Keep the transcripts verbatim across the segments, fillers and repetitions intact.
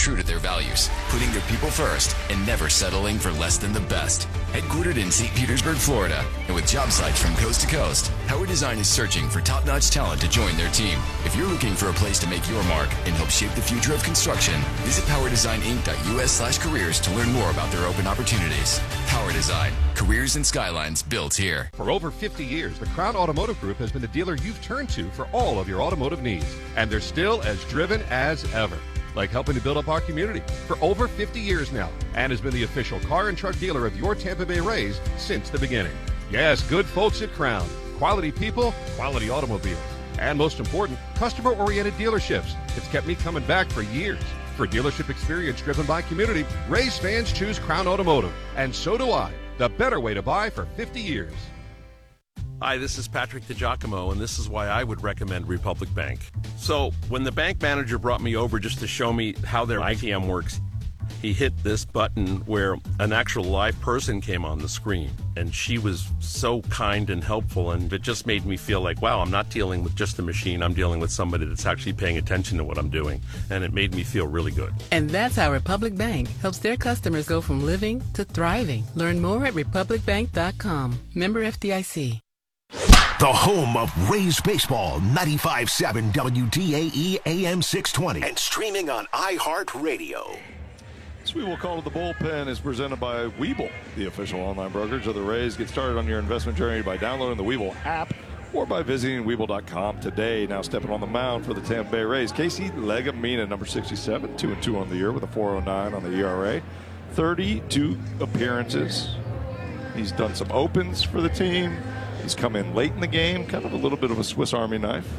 true to their values, putting their people first and never settling for less than the best. Headquartered in Saint Petersburg, Florida, and with job sites from coast to coast, Howard Design is searching for top-notch talent to join their team. If you're looking for a place to make your mark and help shape the future of construction, visit power design inc dot u s slash careers to learn more about their open opportunities. Power Design, careers and skylines built here. For over fifty years, the Crown Automotive Group has been the dealer you've turned to for all of your automotive needs, and they're still as driven as ever. Like helping to build up our community for over fifty years now, and has been the official car and truck dealer of your Tampa Bay Rays since the beginning. Yes, good folks at Crown. Quality people, quality automobiles. And most important, customer-oriented dealerships. It's kept me coming back for years. For dealership experience driven by community, Rays fans choose Crown Automotive. And so do I. The better way to buy for fifty years. Hi, this is Patrick DiGiacomo, and this is why I would recommend Republic Bank. So, when the bank manager brought me over just to show me how their I T M works, he hit this button where an actual live person came on the screen, and she was so kind and helpful, and it just made me feel like, wow, I'm not dealing with just a machine, I'm dealing with somebody that's actually paying attention to what I'm doing, and it made me feel really good. And that's how Republic Bank helps their customers go from living to thriving. Learn more at republic bank dot com. Member F D I C. The home of Rays baseball, ninety-five point seven W D A E A M six twenty, and streaming on iHeartRadio. This we will call to the bullpen is presented by Webull, the official online brokerage of the Rays. Get started on your investment journey by downloading the Webull app or by visiting Webull dot com today. Now stepping on the mound for the Tampa Bay Rays, Casey Legumina, number sixty-seven, two and two on the year with a four oh nine on the E R A, thirty-two appearances. He's done some opens for the team. He's come in late in the game, kind of a little bit of a Swiss Army knife.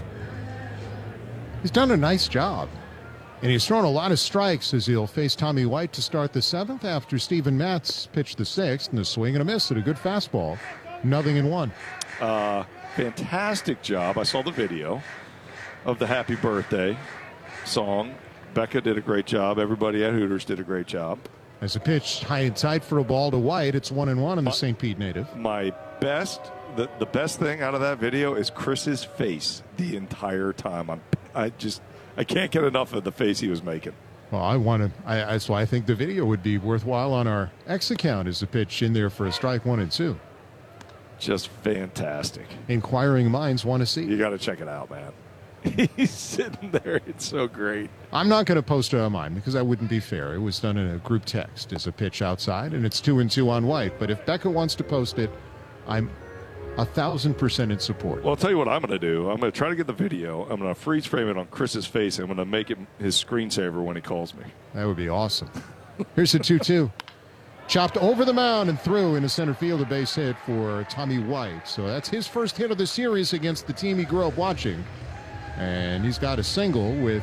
He's done a nice job. And he's thrown a lot of strikes as he'll face Tommy White to start the seventh after Steven Matz pitched the sixth, and a swing and a miss at a good fastball. Nothing in one. Uh, fantastic job. I saw the video of the happy birthday song. Becca did a great job. Everybody at Hooters did a great job. As a pitch high and tight for a ball to White, it's one and one on the Saint Pete native. My best... The, the best thing out of that video is Chris's face the entire time. I'm, I just I can't get enough of the face he was making. Well, I want to. I, that's why I think the video would be worthwhile on our X account as a pitch in there for a strike one and two. Just fantastic. Inquiring minds want to see. You got to check it out, man. He's sitting there. It's so great. I'm not going to post it on mine because that wouldn't be fair. It was done in a group text as a pitch outside, and it's two and two on White. But if Becca wants to post it, I'm a thousand percent in support. Well, I'll tell you what I'm going to do. I'm going to try to get the video. I'm going to freeze frame it on Chris's face. I'm going to make it his screensaver when he calls me. That would be awesome. Here's the two two. Chopped over the mound and through into center field, a base hit for Tommy White. So that's his first hit of the series against the team he grew up watching. And he's got a single with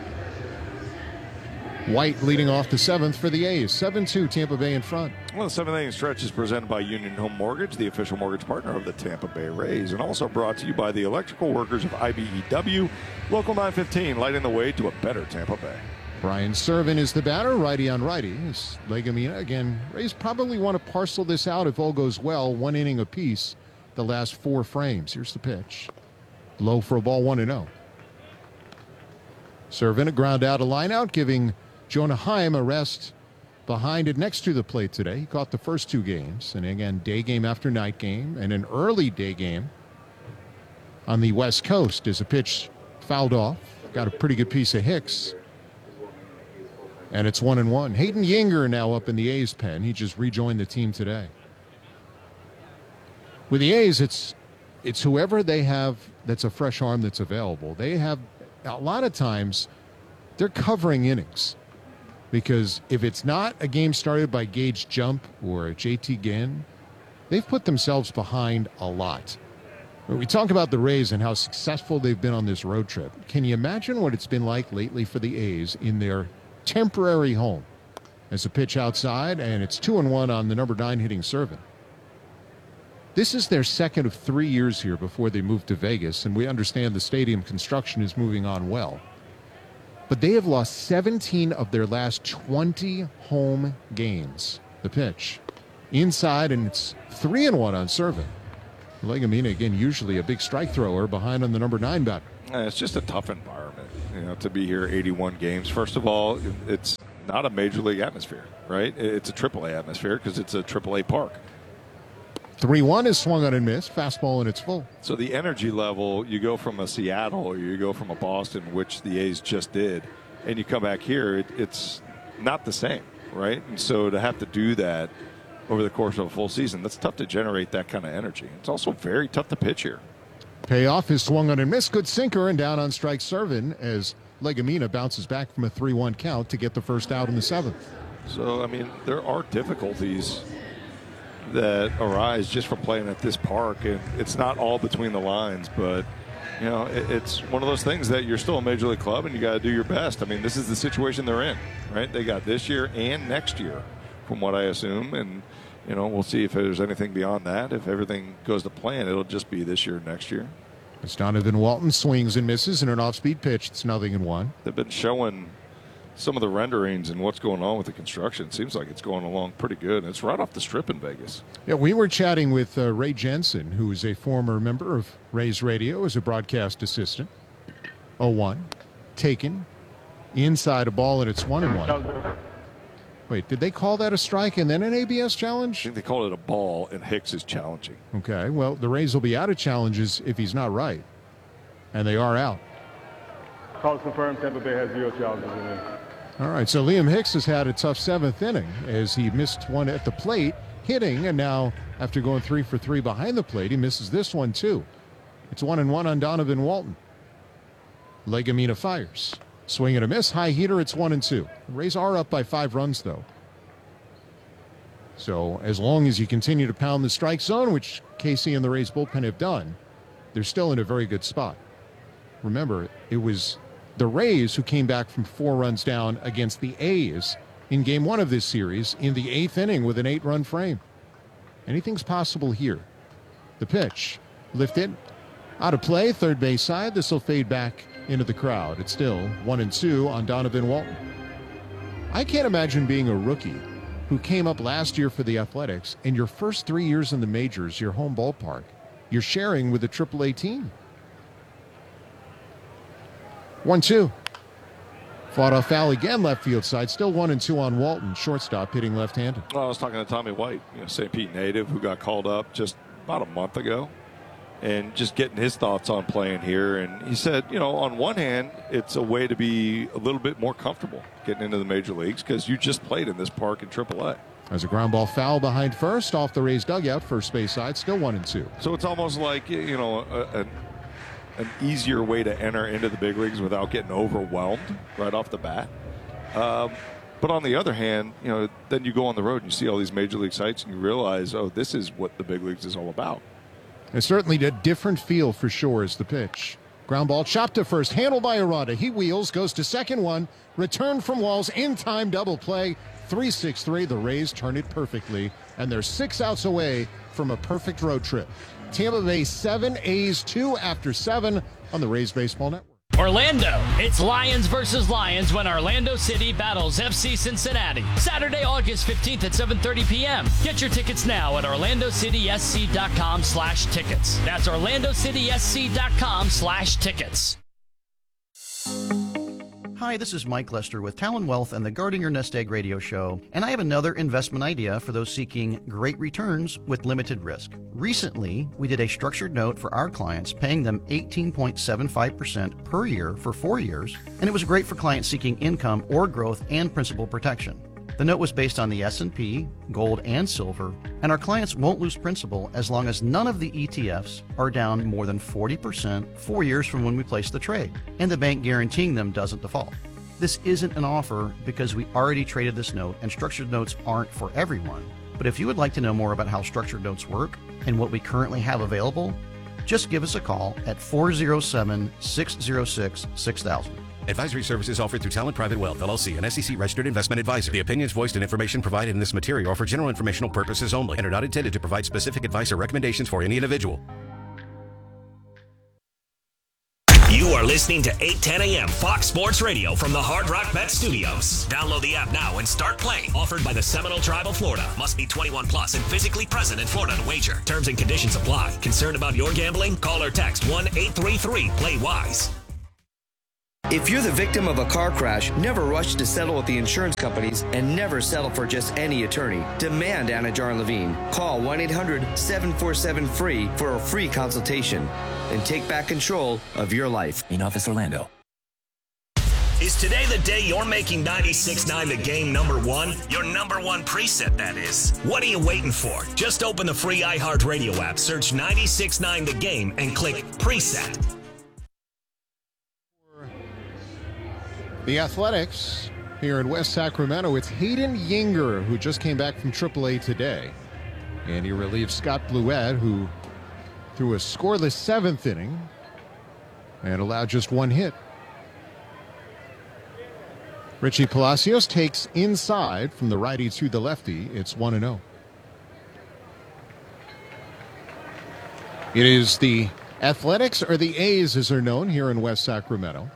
White leading off the seventh for the A's. seven two Tampa Bay in front. Well, the seventh inning stretch is presented by Union Home Mortgage, the official mortgage partner of the Tampa Bay Rays, and also brought to you by the electrical workers of I B E W, Local nine fifteen, lighting the way to a better Tampa Bay. Brian Serven is the batter, righty on righty. It's Legumina. Again, Rays probably want to parcel this out if all goes well, one inning apiece the last four frames. Here's the pitch. Low for a ball, one and oh. Serven, a ground out, a line out, giving Jonah Heim a rest behind it next to the plate today. He caught the first two games. And again, day game after night game. And an early day game on the West Coast as a pitch fouled off. Got a pretty good piece of Hicks. And it's one and one. Hayden Yinger now up in the A's pen. He just rejoined the team today. With the A's, it's it's whoever they have that's a fresh arm that's available. They have, a lot of times, they're covering innings. Because if it's not a game started by Gage Jump or J T Ginn, they've put themselves behind a lot. When we talk about the Rays and how successful they've been on this road trip, can you imagine what it's been like lately for the A's in their temporary home? As a pitch outside, and it's two and one on the number nine hitting Serven. This is their second of three years here before they moved to Vegas, and we understand the stadium construction is moving on well. But they have lost seventeen of their last twenty home games. The pitch inside, and it's three and one on Serven. Legumina, again, usually a big strike thrower behind on the number nine batter. It's just a tough environment, you know, to be here eighty-one games. First of all, it's not a major league atmosphere, right? It's a triple A atmosphere because it's a triple A park. three one is swung on and missed. Fastball and it's full. So the energy level, you go from a Seattle or you go from a Boston, which the A's just did, and you come back here, it, it's not the same, right? And so to have to do that over the course of a full season, that's tough to generate that kind of energy. It's also very tough to pitch here. Payoff is swung on and missed. Good sinker and down on strike Servin as Legumina bounces back from a three one count to get the first out in the seventh. So, I mean, there are difficulties that arise just from playing at this park, and it's not all between the lines, but you know, it, it's one of those things that you're still a major league club and you got to do your best. I mean, this is the situation they're in, right? They got this year and next year, from what I assume, and you know, we'll see if there's anything beyond that. If everything goes to plan, it'll just be this year, next year. As Donovan Walton swings and misses in an off-speed pitch, it's nothing in one. They've been showing some of the renderings and what's going on with the construction. It seems like it's going along pretty good. It's right off the strip in Vegas. Yeah, we were chatting with uh, Ray Jensen, who is a former member of Rays Radio as a broadcast assistant. oh one. Taken. Inside a ball, and it's one and one. Wait, did they call that a strike and then an A B S challenge? I think they called it a ball, and Hicks is challenging. Okay, well, the Rays will be out of challenges if he's not right. And they are out. Call is confirmed. Tampa Bay has zero challenges in there. All right, so Liam Hicks has had a tough seventh inning as he missed one at the plate, hitting, and now after going three for three behind the plate, he misses this one too. It's one and one on Donovan Walton. Legumina fires. Swing and a miss. High heater, it's one and two. The Rays are up by five runs, though. So as long as you continue to pound the strike zone, which Casey and the Rays bullpen have done, they're still in a very good spot. Remember, it was the Rays who came back from four runs down against the A's in game one of this series in the eighth inning with an eight-run frame. Anything's possible here. The pitch, lifted, out of play, third base side. This will fade back into the crowd. It's still one and two on Donovan Walton. I can't imagine being a rookie who came up last year for the Athletics, and your first three years in the majors, your home ballpark, you're sharing with a triple A team. one two. Fought off foul again, left field side. Still one and two on Walton, shortstop, hitting left-handed. Well, I was talking to Tommy White, you know, Saint Pete native, who got called up just about a month ago, and just getting his thoughts on playing here. And he said, you know, on one hand, it's a way to be a little bit more comfortable getting into the major leagues because you just played in this park in triple A. As a ground ball foul behind first, off the Rays dugout, first base side, still one and two. So it's almost like, you know, a, a an easier way to enter into the big leagues without getting overwhelmed right off the bat. Um, but on the other hand, you know, then you go on the road and you see all these major league sites and you realize, oh, this is what the big leagues is all about. It's certainly a different feel for sure as the pitch. Ground ball chopped to first, handled by Aranda. He wheels, goes to second one, return from Walls, in time double play. three six three, the Rays turn it perfectly, and they're six outs away from a perfect road trip. Tampa Bay seven, A's two after seven on the Rays Baseball Network. Orlando, it's Lions versus Lions when Orlando City battles F C Cincinnati. Saturday, August fifteenth at seven thirty p.m. Get your tickets now at orlandocitysc.com slash tickets. That's orlandocitysc.com slash tickets. Hi, this is Mike Lester with Talon Wealth and the Guarding Your Nest Egg radio show, and I have another investment idea for those seeking great returns with limited risk. Recently, we did a structured note for our clients, paying them eighteen point seven five percent per year for four years, and it was great for clients seeking income or growth and principal protection. The note was based on the S and P, gold, and silver, and our clients won't lose principal as long as none of the E T Fs are down more than forty percent four years from when we place the trade, and the bank guaranteeing them doesn't default. This isn't an offer because we already traded this note, and structured notes aren't for everyone. But if you would like to know more about how structured notes work and what we currently have available, just give us a call at four oh seven, six oh six, six thousand. Advisory services offered through Talent Private Wealth, L L C, an S E C-registered investment advisor. The opinions voiced and information provided in this material are for general informational purposes only and are not intended to provide specific advice or recommendations for any individual. You are listening to eight ten a.m. Fox Sports Radio from the Hard Rock Bet Studios. Download the app now and start playing. Offered by the Seminole Tribe of Florida. Must be twenty-one plus and physically present in Florida to wager. Terms and conditions apply. Concerned about your gambling? Call or text one eight three three play wise. If you're the victim of a car crash, never rush to settle with the insurance companies and never settle for just any attorney. Demand Anajar and Levine. Call one eight hundred seven four seven free for a free consultation and take back control of your life. In Office, Orlando. Is today the day you're making ninety-six point nine the game number one? Your number one preset, that is. What are you waiting for? Just open the free iHeartRadio app, search ninety-six point nine the game, and click preset. The Athletics here in West Sacramento, it's Hayden Yinger, who just came back from triple A today. And he relieves Scott Bluett, who threw a scoreless seventh inning and allowed just one hit. Richie Palacios takes inside from the righty to the lefty. It's one and oh. It is the Athletics, or the A's as they're known here in West Sacramento.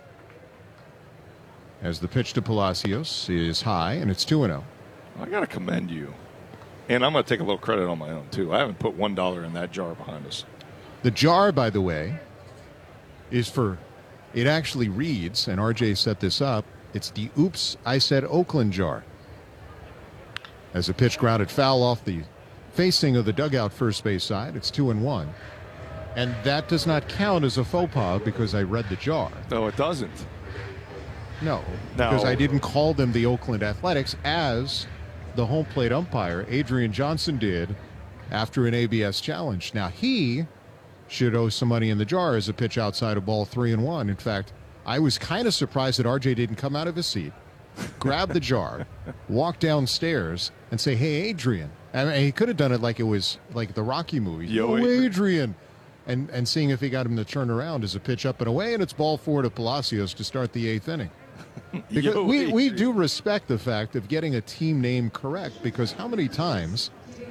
As the pitch to Palacios is high, and it's two and oh. I got to commend you. And I'm going to take a little credit on my own, too. I haven't put one dollar in that jar behind us. The jar, by the way, is for, it actually reads, and R J set this up, it's the Oops, I Said Oakland jar. As a pitch grounded foul off the facing of the dugout first base side, it's two and one. And that does not count as a faux pas because I read the jar. No, it doesn't. No, no, because I didn't call them the Oakland Athletics as the home plate umpire, Adrian Johnson, did after an A B S challenge. Now, he should owe some money in the jar as a pitch outside of ball three and one. In fact, I was kind of surprised that R J didn't come out of his seat, grab the jar, walk downstairs, and say, "Hey, Adrian." I mean, he could have done it like it was like the Rocky movie. Yo, oh, Adrian. And, and seeing if he got him to turn around as a pitch up and away, and it's ball four to Palacios to start the eighth inning. Because Yo, we, we do respect the fact of getting a team name correct, because how many times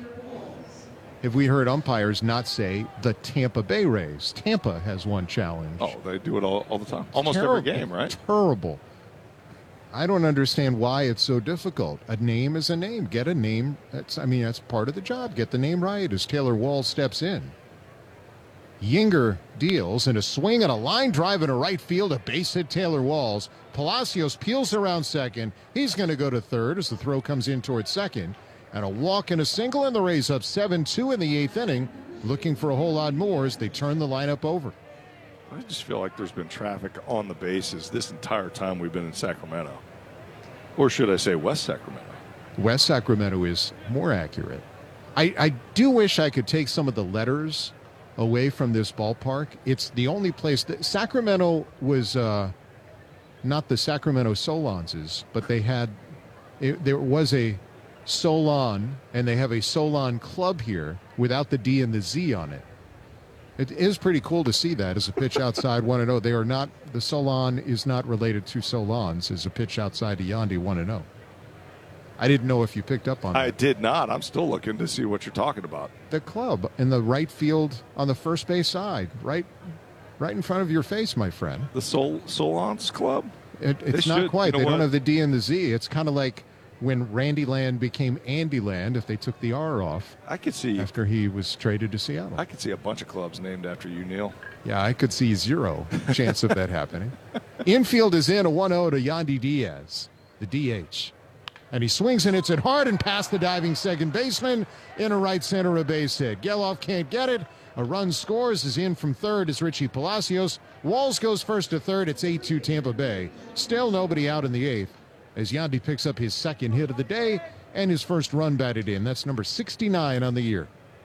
have we heard umpires not say the Tampa Bay Rays? Tampa has one challenge. Oh, they do it all, all the time. Almost Terrible, every game, right? Terrible. I don't understand why it's so difficult. A name is a name. Get a name. That's I mean, that's part of the job. Get the name right as Taylor Walls steps in. Yinger deals in a swing and a line drive into right field. A base hit Taylor Walls. Palacios peels around second. He's going to go to third as the throw comes in towards second. And a walk and a single, and the Rays up seven two in the eighth inning, looking for a whole lot more as they turn the lineup over. I just feel like there's been traffic on the bases this entire time we've been in Sacramento. Or should I say West Sacramento? West Sacramento is more accurate. I, I do wish I could take some of the letters away from this ballpark. It's the only place that Sacramento was uh, not the Sacramento Solonses, but they had, it, there was a Solon, and they have a Solon club here without the D and the Z on it. It is pretty cool to see that as a pitch outside one and oh. They are not, the Solon is not related to Solons as a pitch outside to Yandy one and oh. I didn't know if you picked up on that. I did not. I'm still looking to see what you're talking about. The club in the right field on the first base side, right right in front of your face, my friend. The Sol Solons Club? It, it's they not should, quite. You know they what? don't have the D and the Z. It's kind of like when Randy Land became Andy Land if they took the R off. I could see. After he was traded to Seattle. I could see a bunch of clubs named after you, Neil. Yeah, I could see zero chance of that happening. Infield is in, a one oh to Yandy Diaz, the D H. And he swings and hits it hard and past the diving second baseman in a right center, a base hit. Geloff can't get it. A run scores, is in from third is Richie Palacios. Walls goes first to third. It's eight two Tampa Bay. Still nobody out in the eighth as Yandy picks up his second hit of the day and his first run batted in. That's number sixty-nine on the year.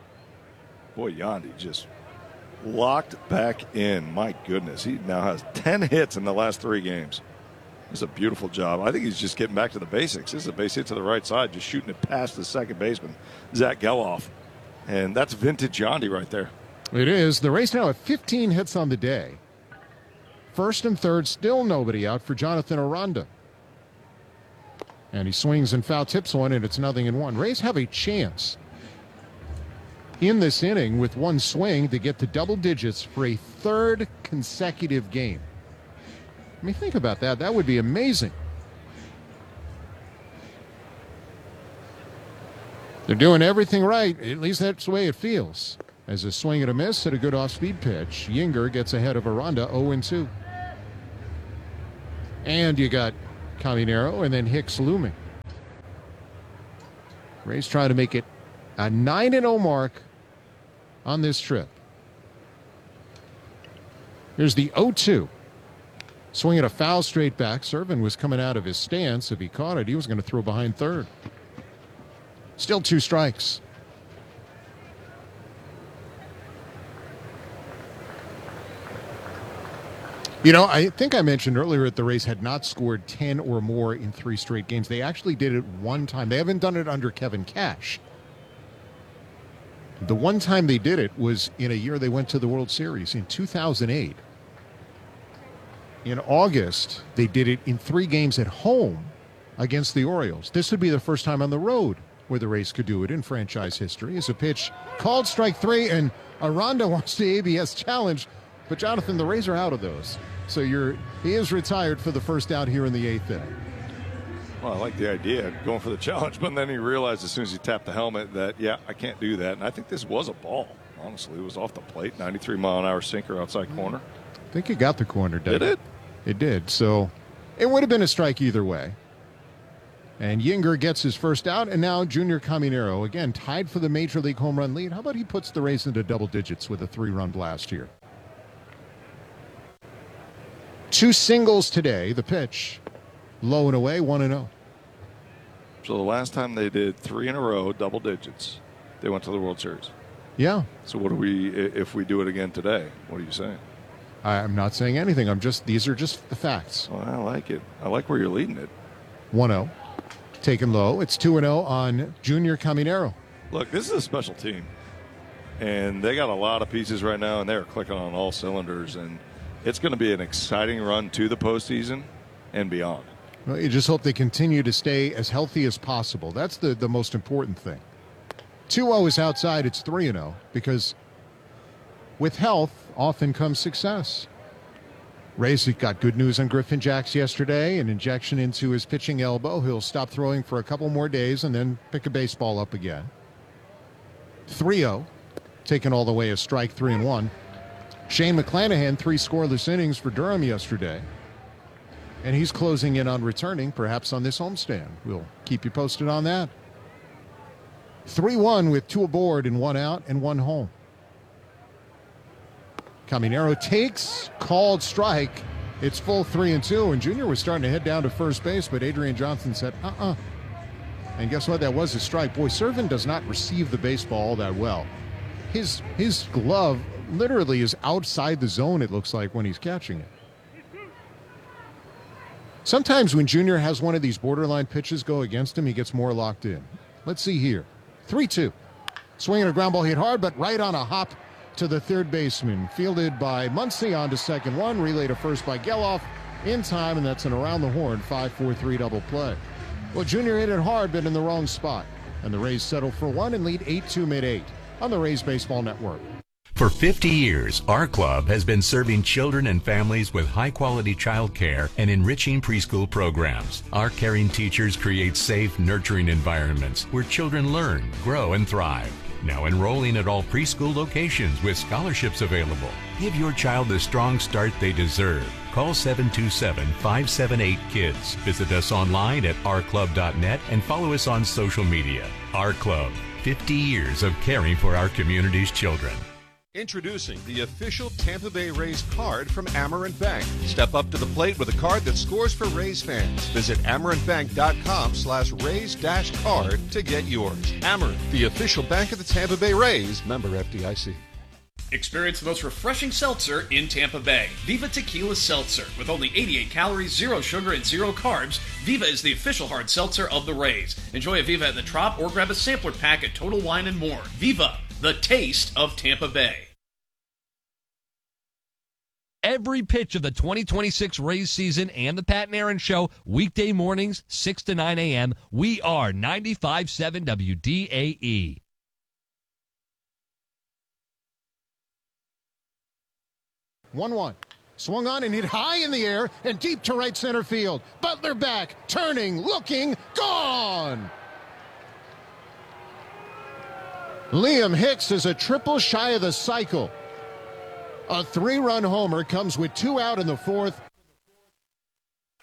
Boy, Yandy just locked back in. My goodness, he now has ten hits in the last three games. It's a beautiful job. I think he's just getting back to the basics. This is a base hit to the right side, just shooting it past the second baseman, Zach Geloff. And that's vintage Yandy right there. It is. The Rays now have fifteen hits on the day. First and third, still nobody out for Jonathan Aranda. And he swings and foul tips one, and it's nothing in one. Rays have a chance in this inning with one swing to get to double digits for a third consecutive game. I mean, think about that. That would be amazing. They're doing everything right. At least that's the way it feels. As a swing and a miss at a good off-speed pitch, Yinger gets ahead of Aranda oh and two. And you got Caminero and then Hicks looming. Rays trying to make it a nine and oh mark on this trip. Here's the oh two. Swinging a foul straight back. Servin was coming out of his stance. If he caught it, he was going to throw behind third. Still two strikes. You know, I think I mentioned earlier that the Rays had not scored ten or more in three straight games. They actually did it one time. They haven't done it under Kevin Cash. The one time they did it was in a year they went to the World Series in two thousand eight. In August, they did it in three games at home against the Orioles. This would be the first time on the road where the Rays could do it in franchise history. As a pitch called strike three, and Aranda wants the A B S challenge. But, Jonathan, the Rays are out of those. So you're he is retired for the first out here in the eighth inning. Well, I like the idea, going for the challenge, but then he realized as soon as he tapped the helmet that, yeah, I can't do that. And I think this was a ball. Honestly, it was off the plate, ninety-three mile an hour sinker outside corner. I think it got the corner, did, did it? It did. So it would have been a strike either way. And Yinger gets his first out, and now Junior Caminero, again, tied for the Major League home run lead. How about he puts the Rays into double digits with a three-run blast here? Two singles today. The pitch, low and away, one and oh. So the last time they did three in a row, double digits, they went to the World Series. Yeah. So what do we, if we do it again today, what are you saying? I'm not saying anything. I'm just, these are just the facts. Well, I like it. I like where you're leading it. one oh. Taken low. It's two and oh on Junior Caminero. Look, this is a special team. And they got a lot of pieces right now, and they're clicking on all cylinders. And it's going to be an exciting run to the postseason and beyond. Well, you just hope they continue to stay as healthy as possible. That's the, the most important thing. two oh is outside. It's three and oh because with health often comes success. Rays got good news on Griffin Jacks yesterday, an injection into his pitching elbow. He'll stop throwing for a couple more days and then pick a baseball up again. three oh, taken all the way as strike three and one. Shane McClanahan, three scoreless innings for Durham yesterday. And he's closing in on returning, perhaps on this homestand. We'll keep you posted on that. three one with two aboard and one out and one home. Caminero takes, called strike. It's full three and two, and Junior was starting to head down to first base, but Adrian Johnson said, uh-uh. And guess what? That was a strike. Boy, Servin does not receive the baseball all that well. His his glove literally is outside the zone, it looks like, when he's catching it. Sometimes when Junior has one of these borderline pitches go against him, he gets more locked in. Let's see here. three two. Swinging a ground ball hit hard, but right on a hop to the third baseman. Fielded by Muncy on to second one. Relay to first by Geloff in time, and that's an around the horn five four three double play. Well, Junior hit it hard, but in the wrong spot. And the Rays settle for one and lead eight two mid-eight on the Rays Baseball Network. For fifty years, our club has been serving children and families with high-quality child care and enriching preschool programs. Our caring teachers create safe, nurturing environments where children learn, grow, and thrive. Now enrolling at all preschool locations with scholarships available. Give your child the strong start they deserve. Call seven two seven, five seven eight, KIDS. Visit us online at our club dot net and follow us on social media. Our Club, fifty years of caring for our community's children. Introducing the official Tampa Bay Rays card from Amerant Bank. Step up to the plate with a card that scores for Rays fans. Visit amerant bank dot com slash Rays dash card to get yours. Amerant, the official bank of the Tampa Bay Rays. Member F D I C. Experience the most refreshing seltzer in Tampa Bay. Viva Tequila Seltzer. With only eighty-eight calories, zero sugar, and zero carbs, Viva is the official hard seltzer of the Rays. Enjoy a Viva at the Trop or grab a sampler pack at Total Wine and More. Viva, the taste of Tampa Bay. Every pitch of the twenty twenty-six Rays season and the Pat and Aaron Show, weekday mornings, six to nine a.m. We are ninety-five point seven W D A E. one one. Swung on and hit high in the air and deep to right center field. Butler back, turning, looking, gone! Liam Hicks is a triple shy of the cycle. A three-run homer comes with two out in the fourth.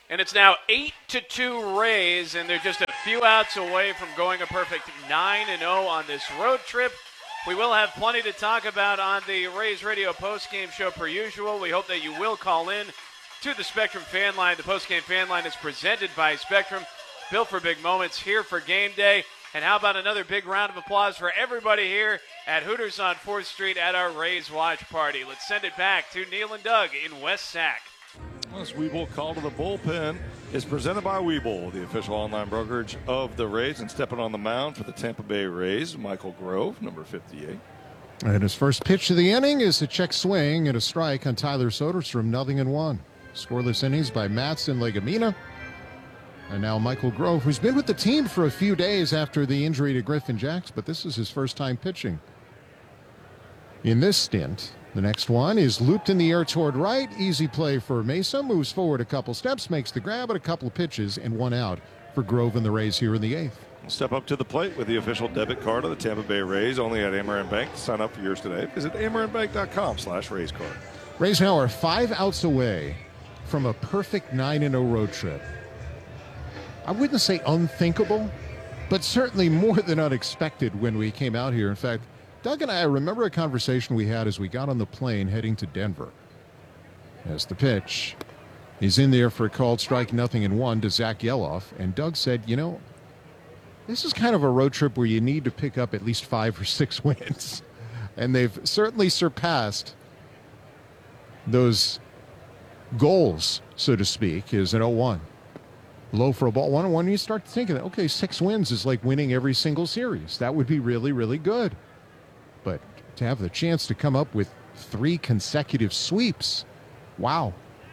And it's now eight to two Rays, and they're just a few outs away from going a perfect nine and oh on this road trip. We will have plenty to talk about on the Rays Radio postgame show per usual. We hope that you will call in to the Spectrum fan line. The postgame fan line is presented by Spectrum, built for big moments, here for game day. And how about another big round of applause for everybody here at Hooters on fourth Street at our Rays watch party. Let's send it back to Neil and Doug in West Sac. This Webull call to the bullpen is presented by Webull, the official online brokerage of the Rays. And stepping on the mound for the Tampa Bay Rays, Michael Grove, number fifty-eight. And his first pitch of the inning is a check swing and a strike on Tyler Soderstrom, nothing in one. Scoreless innings by Matson Legumina. And now Michael Grove, who's been with the team for a few days after the injury to Griffin Jacks, but this is his first time pitching in this stint. The next one is looped in the air toward right. Easy play for Mesa. Moves forward a couple steps, makes the grab at a couple of pitches, and one out for Grove and the Rays here in the eighth. Step up to the plate with the official debit card of the Tampa Bay Rays, only at Amerant Bank. Sign up for yours today. Visit amerantbank.com slash Rays card. Rays now are five outs away from a perfect nine and oh road trip. I wouldn't say unthinkable, but certainly more than unexpected when we came out here. In fact, Doug and I remember a conversation we had as we got on the plane heading to Denver. As the pitch, he's in there for a called strike, nothing in one to Zach Yeloff. And Doug said, you know, this is kind of a road trip where you need to pick up at least five or six wins. And they've certainly surpassed those goals, so to speak, is an oh one. Low for a ball, one oh one. You start thinking, okay, six wins is like winning every single series. That would be really, really good. But to have the chance to come up with three consecutive sweeps, wow.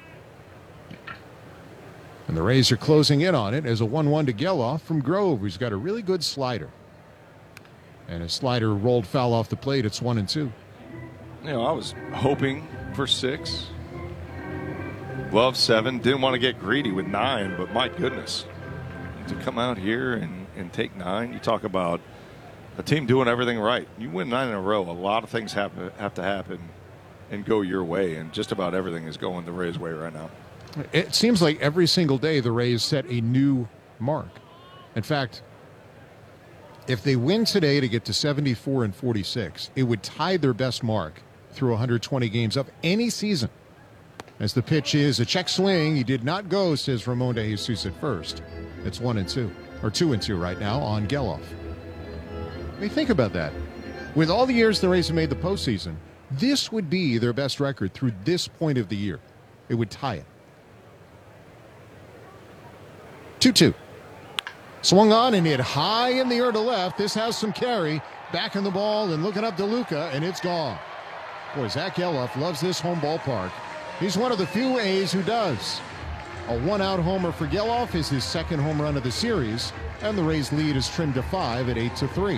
And the Rays are closing in on it as a one one to Geloff from Grove, who's got a really good slider. And his slider rolled foul off the plate. It's one and two. You know, I was hoping for six. Love seven. Didn't want to get greedy with nine, but my goodness. To come out here and, and take nine, you talk about a team doing everything right. You win nine in a row, a lot of things have, have to happen and go your way, and just about everything is going the Rays' way right now. It seems like every single day the Rays set a new mark. In fact, if they win today to get to seventy-four and forty-six, it would tie their best mark through one hundred twenty games of any season. As the pitch is a check swing, he did not go, says Ramon de Jesus at first. It's one and two, or two and two right now on Geloff. I mean, think about that. With all the years the Rays have made the postseason, this would be their best record through this point of the year. It would tie it. two two. Swung on and hit high in the air to left. This has some carry. Back in the ball and looking up to Luca, and it's gone. Boy, Zach Geloff loves this home ballpark. He's one of the few A's who does. A one-out homer for Geloff is his second home run of the series, and the Rays' lead is trimmed to five at eight to three.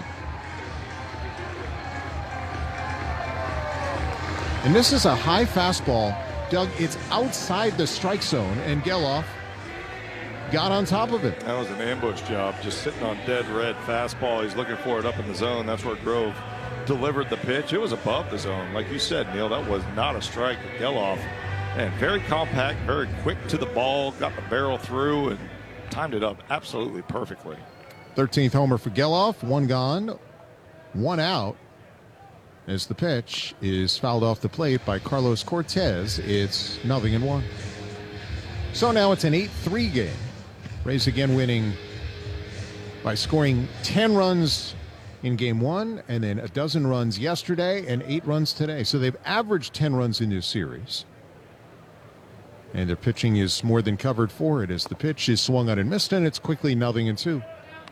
And this is a high fastball. Doug, it's outside the strike zone, and Geloff got on top of it. That was an ambush job, just sitting on dead red fastball. He's looking for it up in the zone. That's where Grove delivered the pitch. It was above the zone. Like you said, Neil, that was not a strike to Geloff. And very compact, very quick to the ball, got the barrel through, and timed it up absolutely perfectly. thirteenth homer for Geloff, one gone, one out. As the pitch is fouled off the plate by Carlos Cortez, it's nothing in one. So now it's an eight three game. Rays again winning by scoring ten runs in game one, and then a dozen runs yesterday and eight runs today. So they've averaged ten runs in this series. And their pitching is more than covered for it as the pitch is swung on and missed, and it's quickly nothing in two.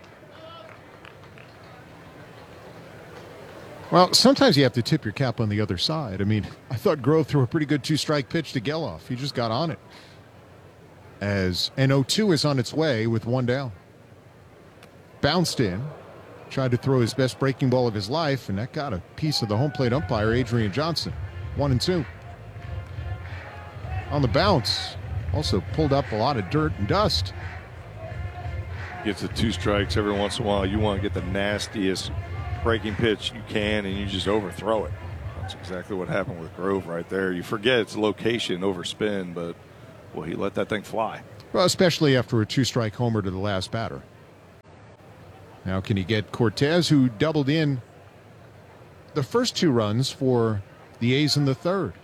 Well, sometimes you have to tip your cap on the other side. I mean, I thought Grove threw a pretty good two-strike pitch to Geloff. He just got on it. As an oh two is on its way with one down. Bounced in. Tried to throw his best breaking ball of his life, and that got a piece of the home plate umpire, Adrian Johnson. One and two. On the bounce, also pulled up a lot of dirt and dust. Gets the two strikes every once in a while. You want to get the nastiest breaking pitch you can, and you just overthrow it. That's exactly what happened with Grove right there. You forget its location over spin, but, well, he let that thing fly. Well, especially after a two-strike homer to the last batter. Now can he get Cortez, who doubled in the first two runs for the A's in the third.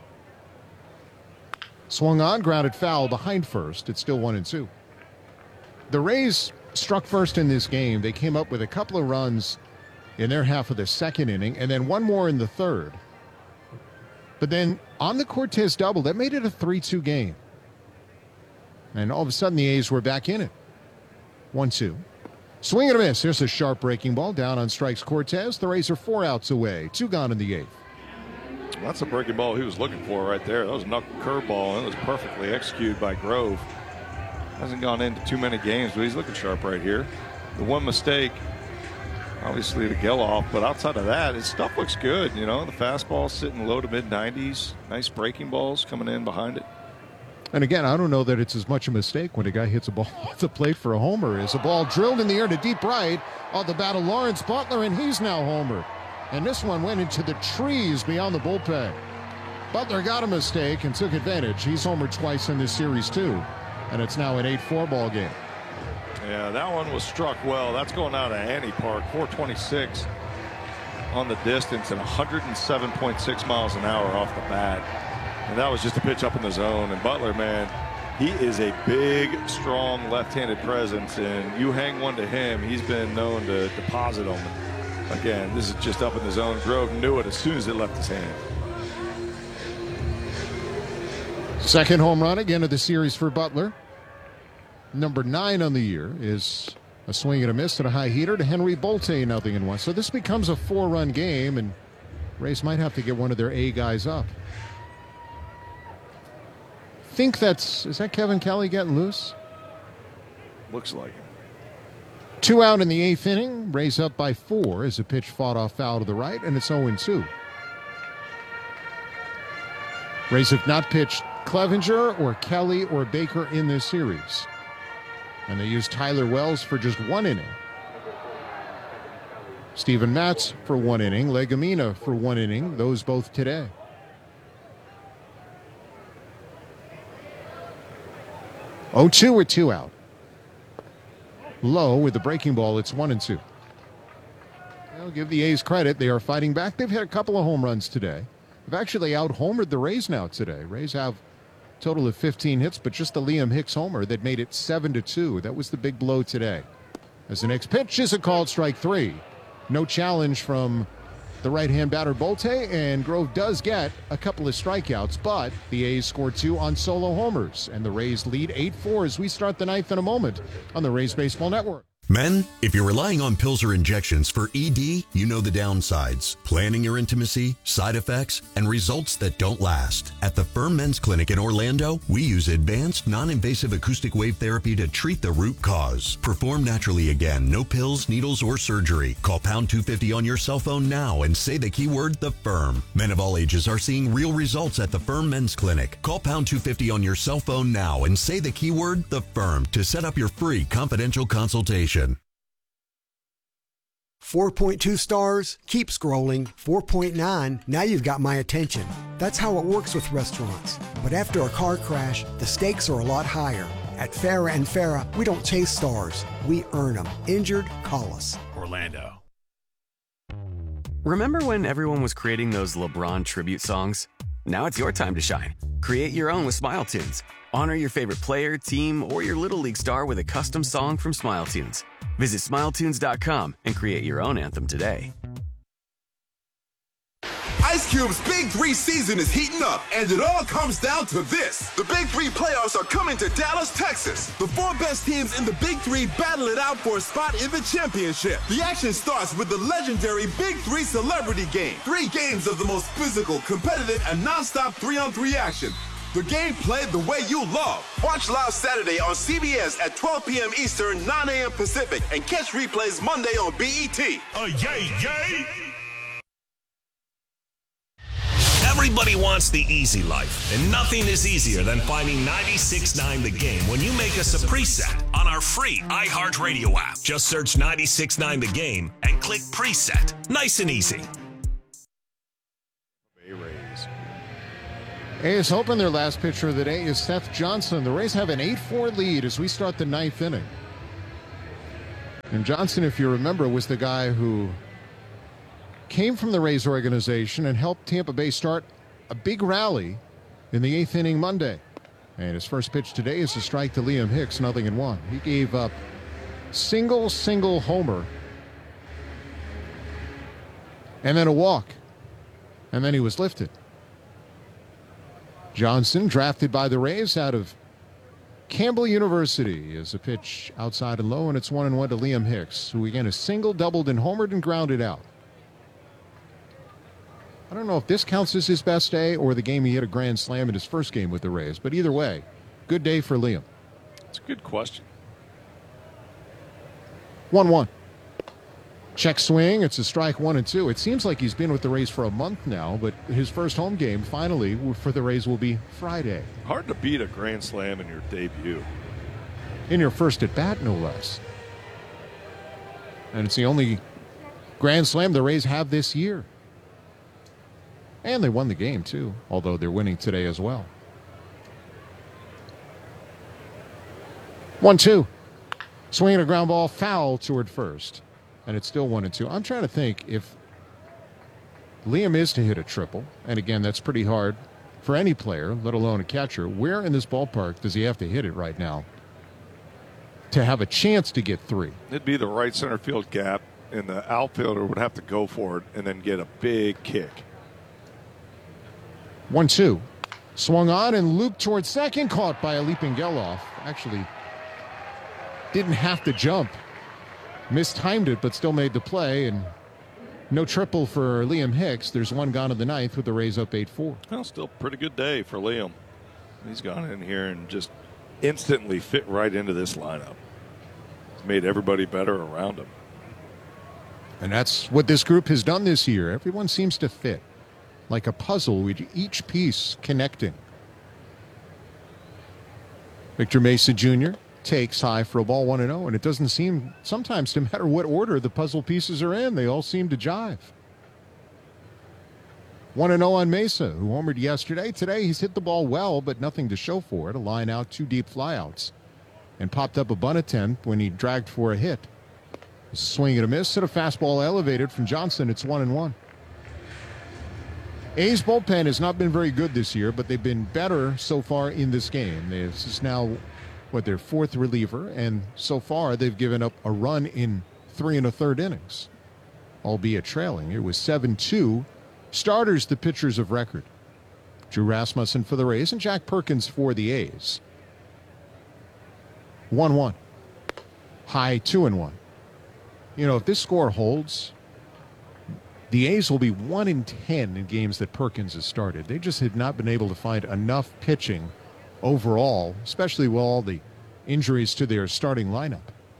Swung on, grounded foul behind first. It's still one and two. The Rays struck first in this game. They came up with a couple of runs in their half of the second inning and then one more in the third. But then on the Cortez double, that made it a three two game. And all of a sudden the A's were back in it. one two. Swing and a miss. Here's a sharp breaking ball down on strikes Cortez. The Rays are four outs away. Two gone in the eighth. That's a breaking ball he was looking for right there. That was a knuckle curveball, and it was perfectly executed by Grove. Hasn't gone into too many games, but he's looking sharp right here. The one mistake, obviously the Geloff, but outside of that, his stuff looks good. You know, the fastball sitting low to mid nineties. Nice breaking balls coming in behind it. And again, I don't know that it's as much a mistake when a guy hits a ball off the plate for a homer as a ball drilled in the air to deep right on the bat of Lawrence Butler, and he's now homered. And this one went into the trees beyond the bullpen. Butler got a mistake and took advantage. He's homered twice in this series, too. And it's now an eight four ball game. Yeah, that one was struck well. That's going out of Annie Park. four twenty-six on the distance and one hundred seven point six miles an hour off the bat. And that was just a pitch up in the zone. And Butler, man, he is a big, strong left-handed presence. And you hang one to him, he's been known to deposit them. Again, this is just up in the zone. Grove knew it as soon as it left his hand. Second home run again of the series for Butler. Number nine on the year is a swing and a miss and a high heater to Henry Bolte, nothing in one. So this becomes a four-run game, and Rays might have to get one of their A guys up. Think that's, is that Kevin Kelly getting loose? Looks like it. Two out in the eighth inning. Rays up by four as a pitch fought off foul to the right, and it's oh and two. Rays have not pitched Clevenger or Kelly or Baker in this series. And they used Tyler Wells for just one inning. Steven Matz for one inning. Legumina for one inning. Those both today. oh two with two out. Low with the breaking ball. It's one and two. I'll give the A's credit. They are fighting back. They've hit a couple of home runs today. They've actually out-homered the Rays now today. Rays have a total of fifteen hits, but just the Liam Hicks homer that made it seven to two. That was the big blow today. As the next pitch is a called strike three. No challenge from the right-hand batter Bolte, and Grove does get a couple of strikeouts, but the A's score two on solo homers, and the Rays lead eight four as we start the ninth in a moment on the Rays Baseball Network. Men, if you're relying on pills or injections for E D, you know the downsides. Planning your intimacy, side effects, and results that don't last. At the Firm Men's Clinic in Orlando, we use advanced, non-invasive acoustic wave therapy to treat the root cause. Perform naturally again. No pills, needles, or surgery. Call pound two fifty on your cell phone now and say the keyword, The Firm. Men of all ages are seeing real results at the Firm Men's Clinic. Call pound two fifty on your cell phone now and say the keyword, The Firm, to set up your free confidential consultation. four point two stars, keep scrolling. four point nine, now you've got my attention. That's how it works with restaurants. But after a car crash, the stakes are a lot higher. At Farah and Farah, we don't chase stars, we earn them. Injured, call us. Orlando. Remember when everyone was creating those LeBron tribute songs? Now it's your time to shine. Create your own with Smile Tunes. Honor your favorite player, team, or your Little League star with a custom song from Smile Tunes. Visit smile tunes dot com and create your own anthem today. Ice Cube's Big Three season is heating up, and it all comes down to this. The Big Three playoffs are coming to Dallas, Texas. The four best teams in the Big Three battle it out for a spot in the championship. The action starts with the legendary Big Three Celebrity Game. Three games of the most physical, competitive, and nonstop three-on-three action. The game played the way you love. Watch live Saturday on C B S at twelve p.m. Eastern, nine a.m. Pacific, and catch replays Monday on B E T. Oh, yay, yay! Everybody wants the easy life, and nothing is easier than finding ninety-six point nine The Game when you make us a preset on our free iHeartRadio app. Just search ninety-six point nine The Game and click preset. Nice and easy. A's hoping their last pitcher of the day is Seth Johnson. The Rays have an eight four lead as we start the ninth inning. And Johnson, if you remember, was the guy who came from the Rays organization and helped Tampa Bay start a big rally in the eighth inning Monday. And his first pitch today is a strike to Liam Hicks, nothing in one. He gave up single, single homer, and then a walk, and then he was lifted. Johnson, drafted by the Rays out of Campbell University, is a pitch outside and low, and it's one and one to Liam Hicks, who again is single, doubled, and homered and grounded out. I don't know if this counts as his best day or the game he hit a grand slam in his first game with the Rays, but either way, good day for Liam. It's a good question. one one. Check swing. It's a strike, one and two. It seems like he's been with the Rays for a month now, but his first home game finally for the Rays will be Friday. Hard to beat a grand slam in your debut. In your first at bat, no less. And it's the only grand slam the Rays have this year. And they won the game, too, although they're winning today as well. one two. Swinging a ground ball foul toward first. And it's still one and two. I'm trying to think if Liam is to hit a triple, and again, that's pretty hard for any player, let alone a catcher. Where in this ballpark does he have to hit it right now to have a chance to get three? It'd be the right center field gap, and the outfielder would have to go for it and then get a big kick. one two. Swung on and looped towards second, caught by a leaping Geloff. Actually, didn't have to jump. Mistimed it, but still made the play, and no triple for Liam Hicks. There's one gone in the ninth with the Rays up eight four. Well, still pretty good day for Liam. He's gone in here and just instantly fit right into this lineup. He's made everybody better around him. And that's what this group has done this year. Everyone seems to fit like a puzzle with each piece connecting. Victor Mesa Junior takes high for a ball, one and oh, and it doesn't seem sometimes to matter what order the puzzle pieces are in, they all seem to jive. one and oh on Mesa, who homered yesterday. Today he's hit the ball well, but nothing to show for it. A line out, two deep flyouts, and popped up a bunt attempt when he dragged for a hit. A swing and a miss, and a fastball elevated from Johnson. It's one and one. A's bullpen has not been very good this year, but they've been better so far in this game. This is now what, their fourth reliever, and so far they've given up a run in three and a third innings, albeit trailing. It was seven two. Starters, the pitchers of record. Drew Rasmussen for the Rays and Jack Perkins for the A's. one one. High two and one. You know, if this score holds, the A's will be one in ten in games that Perkins has started. They just have not been able to find enough pitching overall, especially with all the injuries to their starting lineup.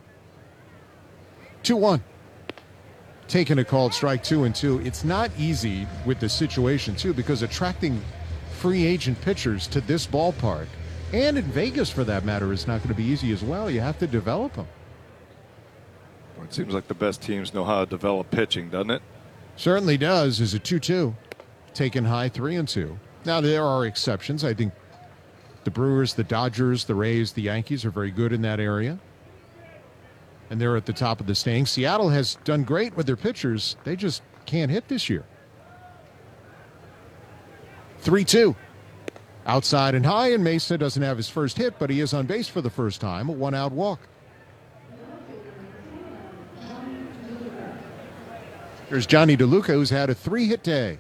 two one. Taking a called strike, two and two. It's not easy with the situation, too, because attracting free agent pitchers to this ballpark, and in Vegas for that matter, is not going to be easy as well. You have to develop them. Well, it seems like the best teams know how to develop pitching, doesn't it? Certainly does. Is a two two. Taken high, three and two. Now, there are exceptions. I think the Brewers, the Dodgers, the Rays, the Yankees are very good in that area. And they're at the top of the standings. Seattle has done great with their pitchers. They just can't hit this year. three two. Outside and high, and Mesa doesn't have his first hit, but he is on base for the first time. A one-out walk. There's Johnny DeLuca, who's had a three-hit day.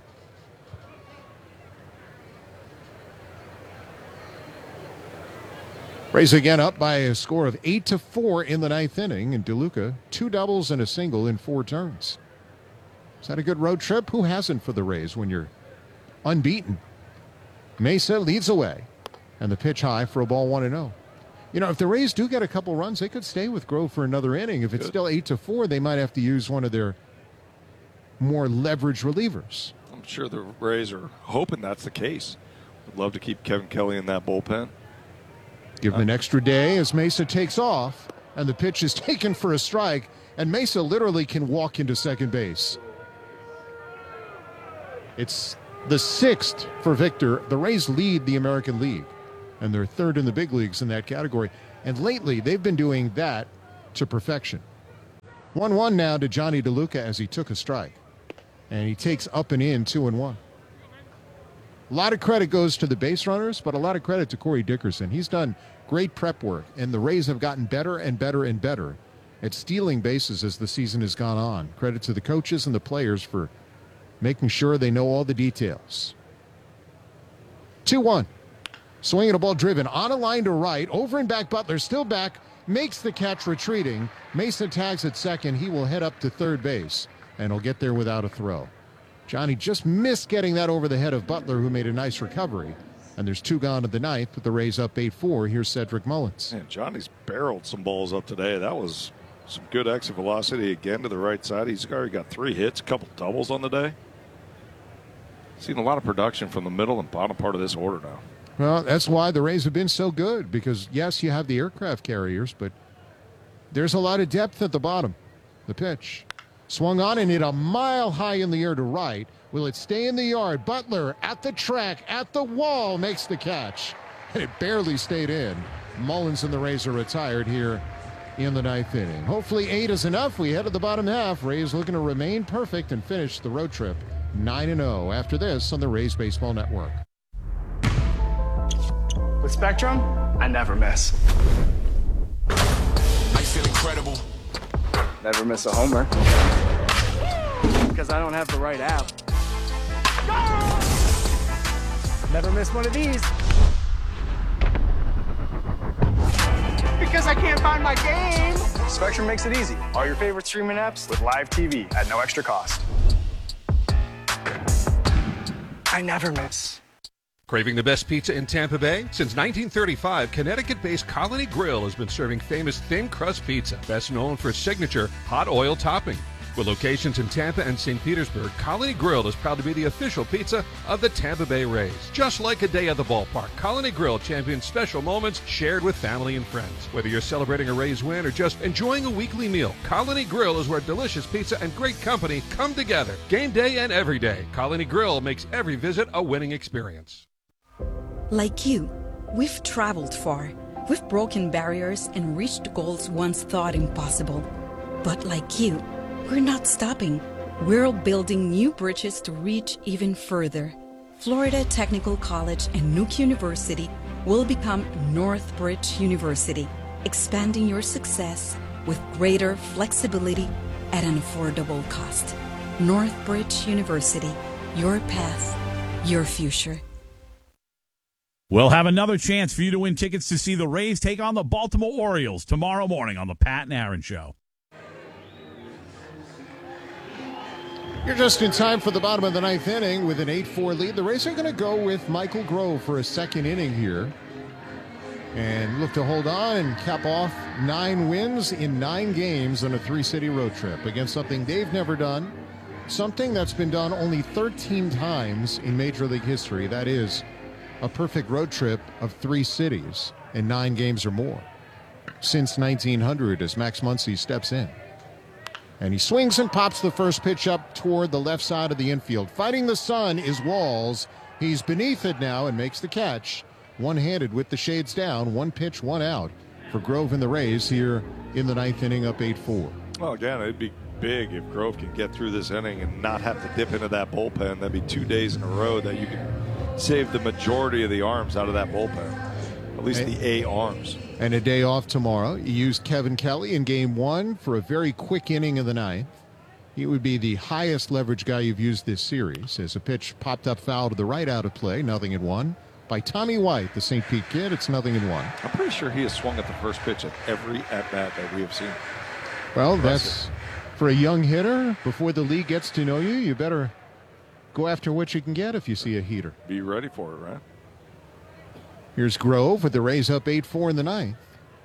Rays again up by a score of eight to four in the ninth inning, and DeLuca two doubles and a single in four turns. Is that a good road trip? Who hasn't for the Rays when you're unbeaten? Mesa leads away, and the pitch high for a ball, one and oh. You know, if the Rays do get a couple runs, they could stay with Grove for another inning. If it's still eight to four, they might have to use one of their more leveraged relievers. I'm sure the Rays are hoping that's the case. Would love to keep Kevin Kelly in that bullpen. Give him an extra day as Mesa takes off, and the pitch is taken for a strike, and Mesa literally can walk into second base. It's the sixth for Victor. The Rays lead the American League, and they're third in the big leagues in that category. And lately, they've been doing that to perfection. one one now to Johnny DeLuca as he took a strike. And he takes up and in two and one. A lot of credit goes to the base runners, but a lot of credit to Corey Dickerson. He's done great prep work, and the Rays have gotten better and better and better at stealing bases as the season has gone on. Credit to the coaches and the players for making sure they know all the details. two one. Swinging a ball driven on a line to right. Over and back. Butler still back. Makes the catch retreating. Mason tags at second. He will head up to third base, and he'll get there without a throw. Johnny just missed getting that over the head of Butler, who made a nice recovery. And there's two gone to the ninth, with the Rays up eight four. Here's Cedric Mullins. Man, Johnny's barreled some balls up today. That was some good exit velocity again to the right side. He's already got three hits, a couple doubles on the day. Seen a lot of production from the middle and bottom part of this order now. Well, that's why the Rays have been so good, because, yes, you have the aircraft carriers, but there's a lot of depth at the bottom. The pitch. Swung on and hit a mile high in the air to right. Will it stay in the yard? Butler at the track, at the wall, makes the catch. And it barely stayed in. Mullins and the Rays are retired here in the ninth inning. Hopefully eight is enough. We head to the bottom half. Rays looking to remain perfect and finish the road trip nine and oh after this on the Rays Baseball Network. With Spectrum, I never miss. I feel incredible. Never miss a homer. Because I don't have the right app. Never miss one of these. Because I can't find my game. Spectrum makes it easy. All your favorite streaming apps with live T V at no extra cost. I never miss. Craving the best pizza in Tampa Bay? Since nineteen thirty-five, Connecticut-based Colony Grill has been serving famous thin crust pizza, best known for its signature hot oil topping. With locations in Tampa and Saint Petersburg, Colony Grill is proud to be the official pizza of the Tampa Bay Rays. Just like a day at the ballpark, Colony Grill champions special moments shared with family and friends. Whether you're celebrating a Rays win or just enjoying a weekly meal, Colony Grill is where delicious pizza and great company come together. Game day and every day, Colony Grill makes every visit a winning experience. Like you, we've traveled far. We've broken barriers and reached goals once thought impossible. But like you, we're not stopping. We're building new bridges to reach even further. Florida Technical College and Nuke University will become Northbridge University, expanding your success with greater flexibility at an affordable cost. Northbridge University, your path, your future. We'll have another chance for you to win tickets to see the Rays take on the Baltimore Orioles tomorrow morning on the Pat and Aaron Show. You're just in time for the bottom of the ninth inning with an eight four lead. The Rays are going to go with Michael Grove for a second inning here and look to hold on and cap off nine wins in nine games on a three-city road trip against something they've never done, something that's been done only thirteen times in Major League history. That is a perfect road trip of three cities in nine games or more since nineteen hundred as Max Muncy steps in. And he swings and pops the first pitch up toward the left side of the infield. Fighting the sun is Walls. He's beneath it now and makes the catch. One-handed with the shades down. One pitch, one out for Grove and the Rays here in the ninth inning, up eight four. Well, again, it'd be big if Grove can get through this inning and not have to dip into that bullpen. That'd be two days in a row that you can save the majority of the arms out of that bullpen. At least and, the A arms. And a day off tomorrow. You used Kevin Kelly in game one for a very quick inning of the ninth. He would be the highest leverage guy you've used this series as a pitch popped up foul to the right out of play, nothing in one. By Tommy White, the Saint Pete kid, it's nothing in one. I'm pretty sure he has swung at the first pitch at every at-bat that we have seen. Well, that's for a young hitter. Before the league gets to know you, you better go after what you can get if you see a heater. Be ready for it, right? Here's Grove with the Rays up eight four in the ninth.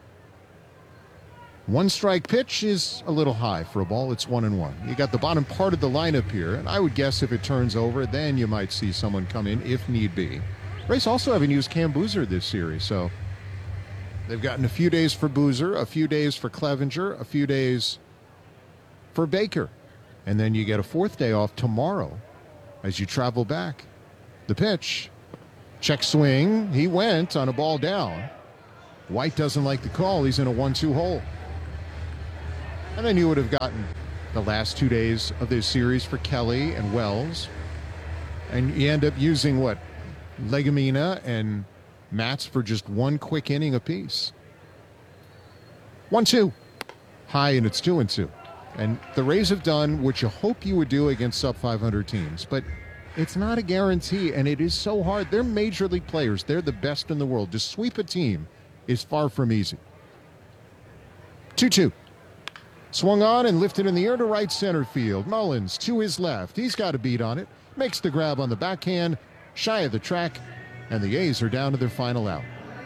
One strike pitch is a little high for a ball. It's one and one. You got the bottom part of the lineup here, and I would guess if it turns over, then you might see someone come in if need be. Rays also haven't used Cam Boozer this series, so they've gotten a few days for Boozer, a few days for Clevenger, a few days for Baker. And then you get a fourth day off tomorrow as you travel back The pitch. Check swing. He went on a ball down. White doesn't like the call. He's in a one two hole. And then you would have gotten the last two days of this series for Kelly and Wells. And you end up using, what, Legumina and Matz for just one quick inning apiece. one two. High, and it's two and two. And the Rays have done what you hope you would do against sub five hundred teams. But it's not a guarantee, and it is so hard. They're major league players. They're the best in the world. To sweep a team is far from easy. two two. Swung on and lifted in the air to right center field. Mullins to his left. He's got a beat on it. Makes the grab on the backhand, shy of the track, and the A's are down to their final out.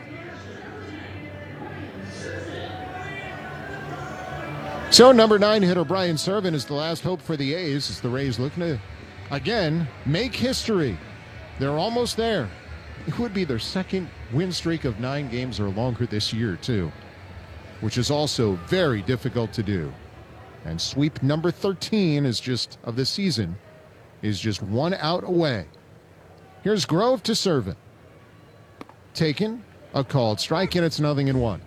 So number nine hitter Brian Serven is the last hope for the A's as the Rays looking to, again, make history. They're almost there. It would be their second win streak of nine games or longer this year, too, which is also very difficult to do. And sweep number thirteen is just of the season is just one out away. Here's Grove to Serven. Taken, a called strike, and it's nothing in one.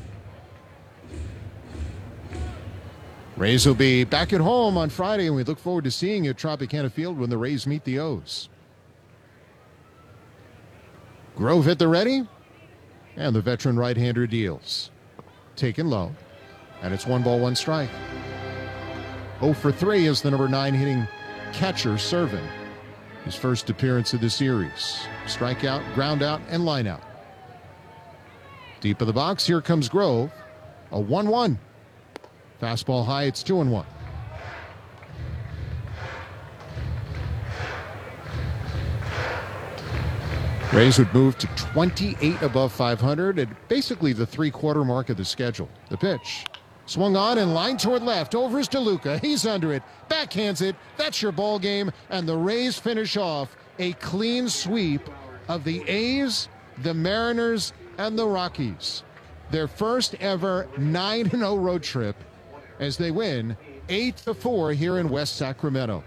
Rays will be back at home on Friday, and we look forward to seeing you at Tropicana Field when the Rays meet the O's. Grove at the ready, and the veteran right-hander deals. Taken low, and it's one ball, one strike. oh for three is the number nine hitting catcher, Serven. His first appearance of the series. Strikeout, ground out, and line out. Deep of the box, here comes Grove. A one one. Fastball high, it's two and one. Rays would move to twenty-eight above five hundred at basically the three-quarter mark of the schedule. The pitch. Swung on and lined toward left. Over is DeLuca. He's under it. Backhands it. That's your ball game. And the Rays finish off a clean sweep of the A's, the Mariners, and the Rockies. Their first ever nine and oh road trip as they win eight to four here in West Sacramento.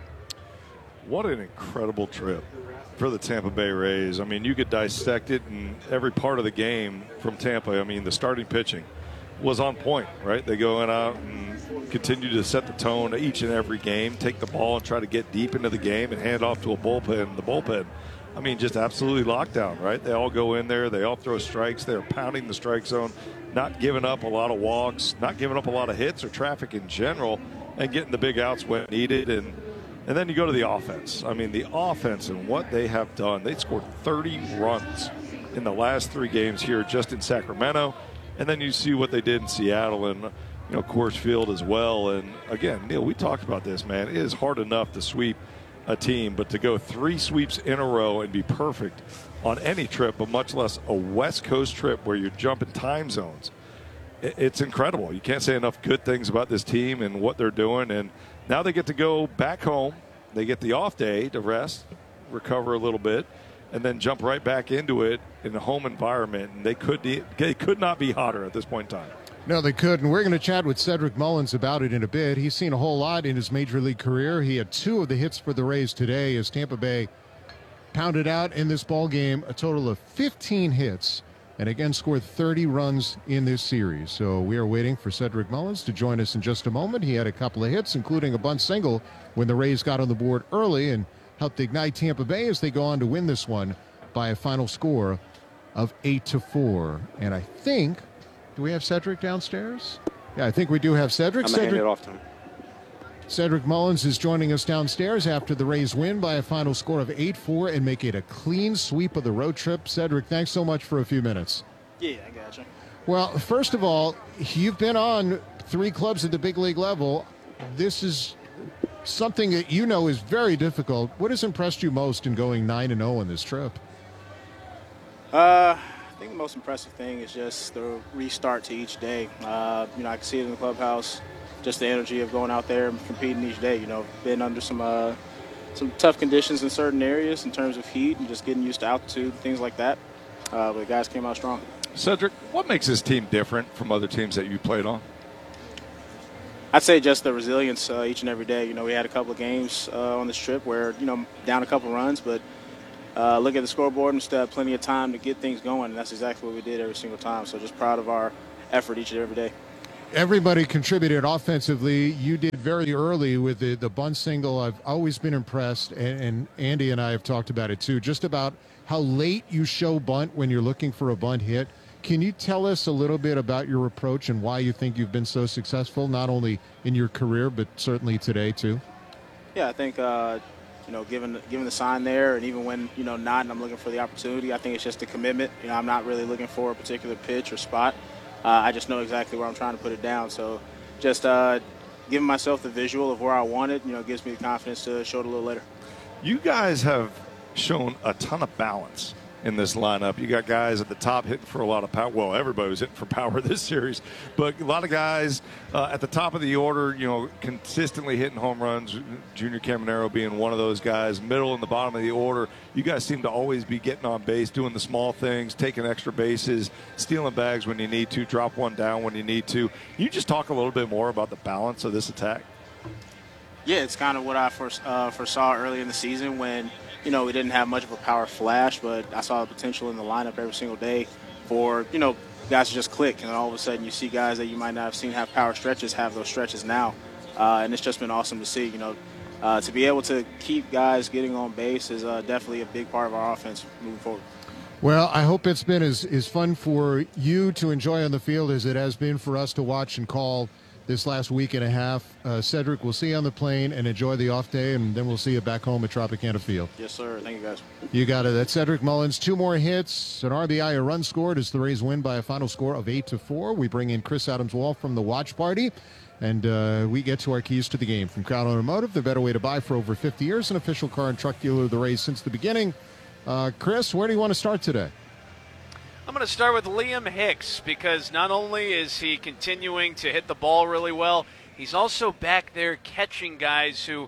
What an incredible trip for the Tampa Bay Rays. I mean, you could dissect it in every part of the game from Tampa. I mean, the starting pitching was on point, right? They go in out and continue to set the tone each and every game, take the ball and try to get deep into the game and hand off to a bullpen. The bullpen, I mean, just absolutely locked down, right? They all go in there. They all throw strikes. They're pounding the strike zone, not giving up a lot of walks, not giving up a lot of hits or traffic in general, and getting the big outs when needed. And And then you go to the offense. I mean, the offense and what they have done. They scored thirty runs in the last three games here just in Sacramento. And then you see what they did in Seattle and, you know, Coors Field as well. And, again, Neil, we talked about this, man. It is hard enough to sweep a team, but to go three sweeps in a row and be perfect on any trip, but much less a West Coast trip where you're jumping time zones, it's incredible. You can't say enough good things about this team and what they're doing. And now they get to go back home. They get the off day to rest, recover a little bit, and then jump right back into it in a home environment. And they could they could not be hotter at this point in time. No, they couldn't. We're going to chat with Cedric Mullins about it in a bit. He's seen a whole lot in his major league career. He had two of the hits for the Rays today as Tampa Bay pounded out in this ball game a total of fifteen hits. And again, scored thirty runs in this series. So we are waiting for Cedric Mullins to join us in just a moment. He had a couple of hits, including a bunt single when the Rays got on the board early and helped ignite Tampa Bay as they go on to win this one by a final score of eight to four. And I think, do we have Cedric downstairs? Yeah, I think we do have Cedric. I'm going to hand Cedric, it off to him. Cedric Mullins is joining us downstairs after the Rays win by a final score of eight four and make it a clean sweep of the road trip. Cedric, thanks so much for a few minutes. Yeah, I got you. Well, first of all, you've been on three clubs at the big league level. This is something that you know is very difficult. What has impressed you most in going nine and oh on this trip? Uh, I think the most impressive thing is just the restart to each day. Uh, you know, I can see it in the clubhouse, just the energy of going out there and competing each day. You know, been under some uh, some tough conditions in certain areas in terms of heat and just getting used to altitude, things like that. Uh, but the guys came out strong. Cedric, what makes this team different from other teams that you played on? I'd say just the resilience uh, each and every day. You know, we had a couple of games uh, on this trip where, you know, down a couple runs, but uh, look at the scoreboard and still have plenty of time to get things going. And that's exactly what we did every single time. So just proud of our effort each and every day. Everybody contributed offensively. You did very early with the, the bunt single. I've always been impressed, and, and Andy and I have talked about it too, just about how late you show bunt when you're looking for a bunt hit. Can you tell us a little bit about your approach and why you think you've been so successful, not only in your career, but certainly today too? Yeah, I think, uh, you know, given, given the sign there, and even when, you know, not and I'm looking for the opportunity, I think it's just a commitment. You know, I'm not really looking for a particular pitch or spot. Uh, I just know exactly where I'm trying to put it down. So just uh, giving myself the visual of where I want it, you know, gives me the confidence to show it a little later. You guys have shown a ton of balance in this lineup. You got guys at the top hitting for a lot of power. Well, everybody was hitting for power this series, but a lot of guys uh, at the top of the order, you know, consistently hitting home runs. Junior Caminero being one of those guys. Middle and the bottom of the order, you guys seem to always be getting on base, doing the small things, taking extra bases, stealing bags when you need to, drop one down when you need to. Can you just talk a little bit more about the balance of this attack? Yeah, it's kind of what I first uh, foresaw early in the season when, you know, we didn't have much of a power flash, but I saw the potential in the lineup every single day for, you know, guys to just click. And all of a sudden you see guys that you might not have seen have power stretches have those stretches now. Uh, and it's just been awesome to see, you know. Uh, to be able to keep guys getting on base is uh, definitely a big part of our offense moving forward. Well, I hope it's been as, as fun for you to enjoy on the field as it has been for us to watch and call this last week and a half. Uh, Cedric, we'll see you on the plane and enjoy the off day, and then we'll see you back home at Tropicana Field. Yes, sir. Thank you, guys. You got it. That's Cedric Mullins. Two more hits, an R B I, a run scored as the Rays win by a final score of eight to four. We bring in Chris Adams-Wall from the watch party, and uh, we get to our keys to the game. From Crown Automotive, the better way to buy for over fifty years, an official car and truck dealer of the Rays since the beginning. Uh, Chris, where do you want to start today? I'm going to start with Liam Hicks because not only is he continuing to hit the ball really well, he's also back there catching guys who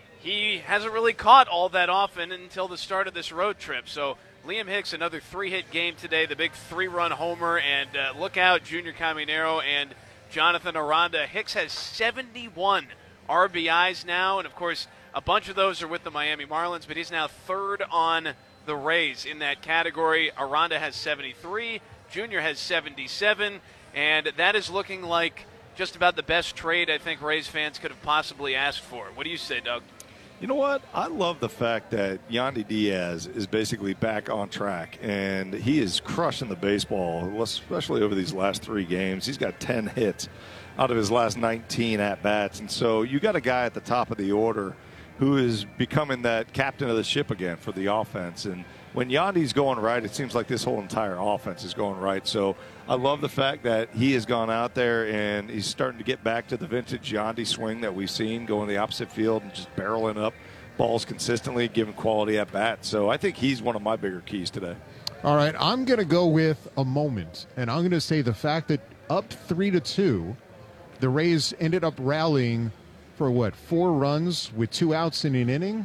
he hasn't really caught all that often until the start of this road trip. So Liam Hicks, another three-hit game today, the big three-run homer, and uh, look out, Junior Caminero and Jonathan Aranda. Hicks has seventy-one R B Is now, and of course a bunch of those are with the Miami Marlins, but he's now third on the Rays in that category. Aranda has seventy-three, Junior has seventy-seven, and that is looking like just about the best trade I think Rays fans could have possibly asked for. What do you say, Doug? You know what? I love the fact that Yandy Diaz is basically back on track, and he is crushing the baseball, especially over these last three games. He's got ten hits out of his last nineteen at-bats, and so you got a guy at the top of the order who is becoming that captain of the ship again for the offense. And when Yandy's going right, it seems like this whole entire offense is going right. So I love the fact that he has gone out there and he's starting to get back to the vintage Yandy swing that we've seen, going the opposite field and just barreling up balls consistently, giving quality at bat. So I think he's one of my bigger keys today. All right, I'm going to go with a moment, and I'm going to say the fact that up three to two, the Rays ended up rallying for what, four runs with two outs in an inning.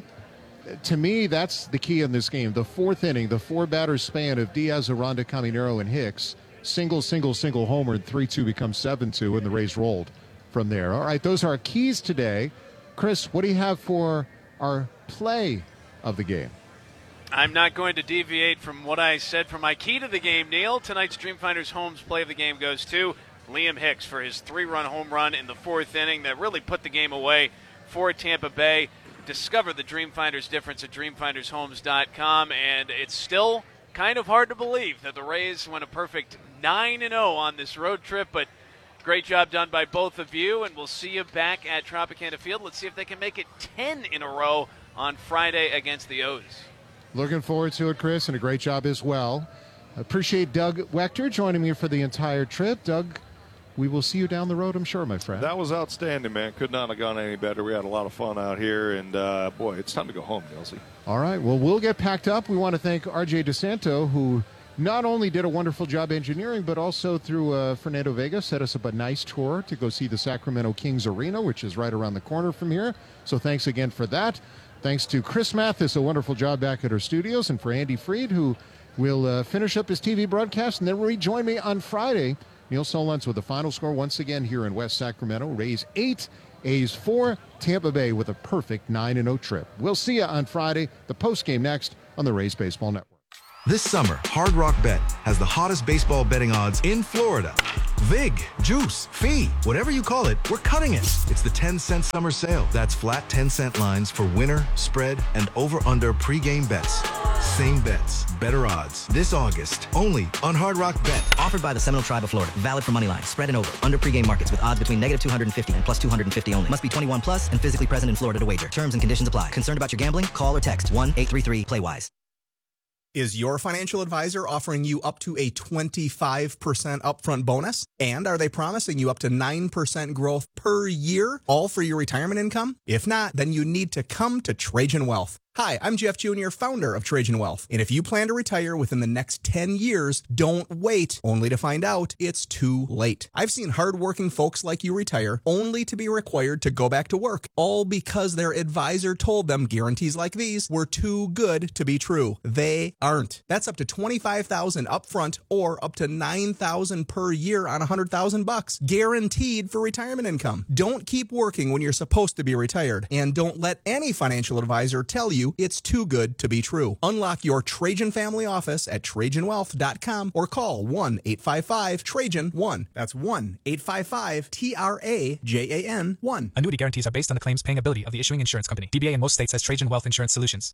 To me, that's the key in this game. The fourth inning, the four-batter span of Diaz, Aranda, Caminero, and Hicks, single, single, single homer, and three two becomes seven two, and the Rays rolled from there. All right, those are our keys today. Chris, what do you have for our play of the game? I'm not going to deviate from what I said for my key to the game, Neil. Tonight's Dreamfinders Homes play of the game goes to Liam Hicks for his three-run home run in the fourth inning that really put the game away for Tampa Bay. Discover the Dreamfinders difference at dreamfinders homes dot com, and it's still kind of hard to believe that the Rays went a perfect nine and oh on this road trip, but great job done by both of you, and we'll see you back at Tropicana Field. Let's see if they can make it ten in a row on Friday against the O's. Looking forward to it, Chris, and a great job as well. Appreciate Doug Wechter joining me for the entire trip. Doug, we will see you down the road, I'm sure, my friend. That was outstanding, man. Could not have gone any better. We had a lot of fun out here, and, uh, boy, it's time to go home, Kelsey. All right. Well, we'll get packed up. We want to thank R J DeSanto, who not only did a wonderful job engineering, but also through uh, Fernando Vega, set us up a nice tour to go see the Sacramento Kings Arena, which is right around the corner from here. So thanks again for that. Thanks to Chris Mathis, a wonderful job back at our studios, and for Andy Freed, who will uh, finish up his T V broadcast and then rejoin me on Friday. Neil Solondz with the final score once again here in West Sacramento. Rays eight, A's four, Tampa Bay with a perfect nine and oh trip. We'll see you on Friday. The postgame next on the Rays Baseball Network. This summer, Hard Rock Bet has the hottest baseball betting odds in Florida. Vig, juice, fee, whatever you call it, we're cutting it. It's the ten cent summer sale. That's flat ten cent lines for winner, spread, and over-under pregame bets. Same bets, better odds. This August, only on Hard Rock Bet. Offered by the Seminole Tribe of Florida. Valid for moneyline, spread, and over. Under pregame markets with odds between negative two hundred fifty and plus two hundred fifty only. Must be twenty-one plus and physically present in Florida to wager. Terms and conditions apply. Concerned about your gambling? Call or text one eight three three play wise. Is your financial advisor offering you up to a twenty-five percent upfront bonus? And are they promising you up to nine percent growth per year, all for your retirement income? If not, then you need to come to Trajan Wealth. Hi, I'm Jeff Junior, founder of Trajan Wealth. And if you plan to retire within the next ten years, don't wait, only to find out it's too late. I've seen hardworking folks like you retire only to be required to go back to work, all because their advisor told them guarantees like these were too good to be true. They aren't. That's up to twenty-five thousand dollars upfront or up to nine thousand dollars per year on one hundred thousand bucks, guaranteed for retirement income. Don't keep working when you're supposed to be retired, and don't let any financial advisor tell you it's too good to be true. Unlock your Trajan family office at Trajan Wealth dot com or call one eight five five Trajan one. That's one eight five five T R A J A N one. Annuity guarantees are based on the claims paying ability of the issuing insurance company. D B A in most states has Trajan Wealth Insurance Solutions.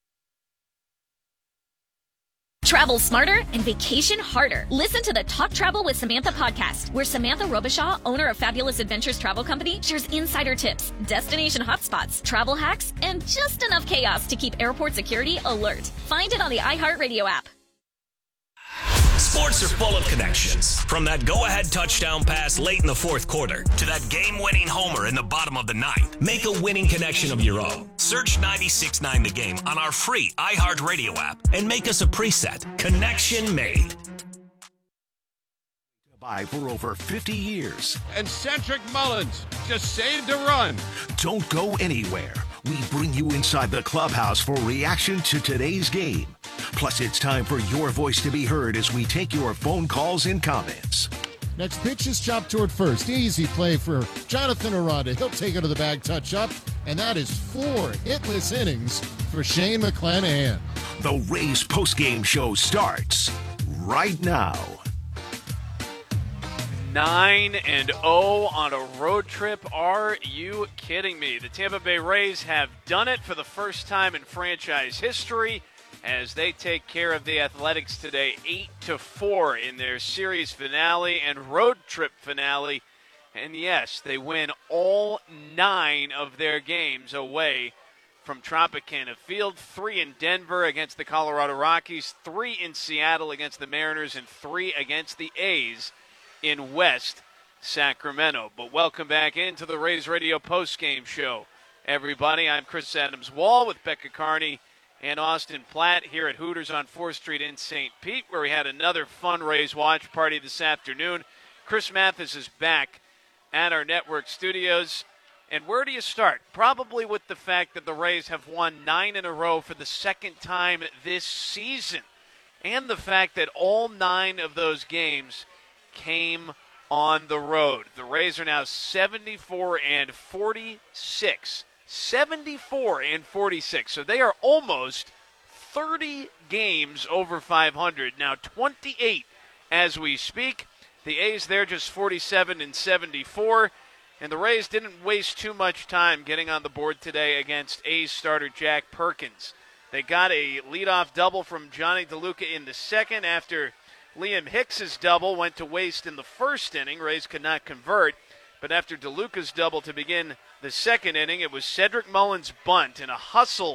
Travel smarter and vacation harder. Listen to the Talk Travel with Samantha podcast, where Samantha Robichaud, owner of Fabulous Adventures Travel Company, shares insider tips, destination hotspots, travel hacks, and just enough chaos to keep airport security alert. Find it on the iHeartRadio app. Sports are full of connections. From that go-ahead touchdown pass late in the fourth quarter to that game-winning homer in the bottom of the ninth. Make a winning connection of your own. Search ninety-six point nine The Game on our free iHeartRadio app and make us a preset. Connection made. By for over fifty years. And Cedric Mullins just saved a run. Don't go anywhere. We bring you inside the clubhouse for reaction to today's game. Plus, it's time for your voice to be heard as we take your phone calls and comments. Next pitch is chopped toward first. Easy play for Jonathan Aranda. He'll take it to the bag, touch up, and that is four hitless innings for Shane McClanahan. The Rays postgame show starts right now. nine and oh on a road trip. Are you kidding me? The Tampa Bay Rays have done it for the first time in franchise history as they take care of the Athletics today, eight to four in their series finale and road trip finale. And yes, they win all nine of their games away from Tropicana Field. Three in Denver against the Colorado Rockies, three in Seattle against the Mariners, and three against the A's in West Sacramento. But welcome back into the Rays Radio postgame show, everybody. I'm Chris Adams-Wall with Becca Carney and Austin Platt here at Hooters on fourth Street in Saint Pete, where we had another fun Rays watch party this afternoon. Chris Mathis is back at our network studios. And where do you start? Probably with the fact that the Rays have won nine in a row for the second time this season. And the fact that all nine of those games came on the road. The Rays are now seventy-four and forty-six. seventy-four and forty-six. So they are almost thirty games over five hundred. Now twenty-eight as we speak. The A's, they're just forty-seven and seventy-four. And the Rays didn't waste too much time getting on the board today against A's starter Jack Perkins. They got a leadoff double from Johnny DeLuca in the second after Liam Hicks's double went to waste in the first inning. Rays could not convert. But after DeLuca's double to begin the second inning, it was Cedric Mullins' bunt, and a hustle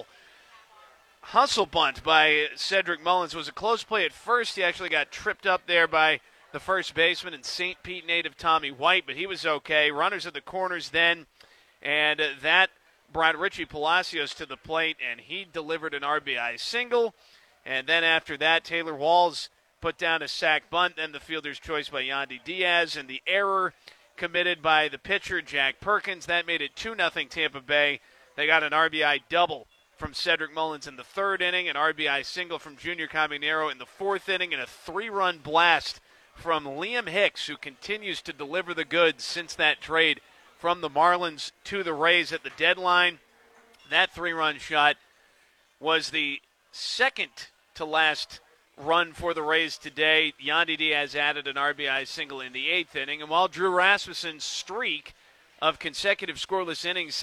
hustle bunt by Cedric Mullins. It was a close play at first. He actually got tripped up there by the first baseman and Saint Pete native Tommy White, but he was okay. Runners at the corners then, and that brought Richie Palacios to the plate, and he delivered an R B I single. And then after that, Taylor Walls put down a sac bunt, then the fielder's choice by Yandy Diaz, and the error committed by the pitcher, Jack Perkins. That made it two nothing Tampa Bay. They got an R B I double from Cedric Mullins in the third inning, an R B I single from Junior Caminero in the fourth inning, and a three-run blast from Liam Hicks, who continues to deliver the goods since that trade from the Marlins to the Rays at the deadline. That three-run shot was the second to last run for the Rays today. Yandy Diaz added an R B I single in the eighth inning. And while Drew Rasmussen's streak of consecutive scoreless innings